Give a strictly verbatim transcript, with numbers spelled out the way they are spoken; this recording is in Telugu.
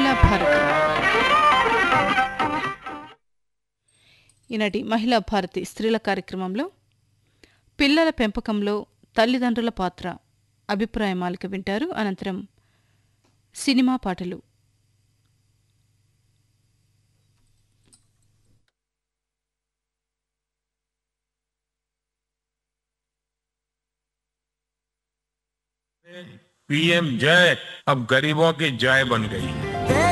మహిళా భారతి ఈనాటి మహిళా భారతి స్త్రీల కార్యక్రమంలో పిల్లల పెంపకంలో తల్లిదండ్రుల పాత్ర అభిప్రాయ మాలిక వింటారు. అనంతరం సినిమా పాటలు. पीएम जय अब गरीबों की जय बन गई है।